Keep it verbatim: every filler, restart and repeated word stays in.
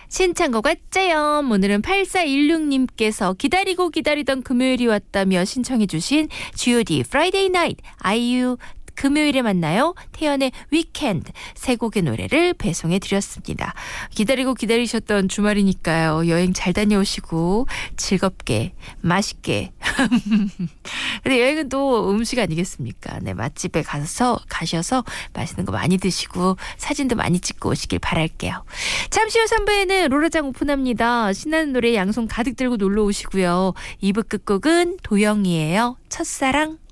신청곡 왔자요. 오늘은 팔사일육님께서 기다리고 기다리던 금요일이 왔다며 신청해 주신 지 오 디 Friday Night 아이유 금요일에 만나요. 태연의 위켄드 세 곡의 노래를 배송해 드렸습니다. 기다리고 기다리셨던 주말이니까요. 여행 잘 다녀오시고 즐겁게 맛있게. 근데 여행은 또 음식 아니겠습니까? 네, 맛집에 가서 가셔서 맛있는 거 많이 드시고 사진도 많이 찍고 오시길 바랄게요. 잠시 후 삼 부에는 롤라장 오픈합니다. 신나는 노래 양손 가득 들고 놀러 오시고요. 이 부 끝곡은 도영이에요. 첫사랑.